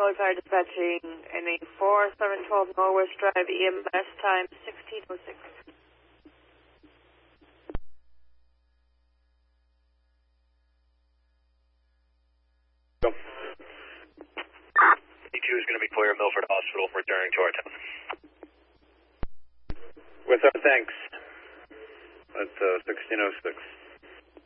Valley Fire dispatching in a 4712 Norwest Drive, EMS time 1606. Go. E2 is going to be clear of Milford Hospital, returning to our town. With our thanks. That's 1606.